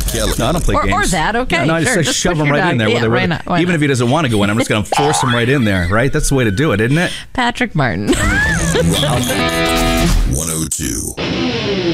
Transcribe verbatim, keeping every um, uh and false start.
Kelly. No, I don't play or, games. Or that, okay. No, no I just, sure. I just shove push him your right dog. in there. Yeah, whether, why not? Why even not? if he doesn't want to go in, I'm just going to force him right in there, right? That's the way to do it, isn't it? Patrick Martin. one oh two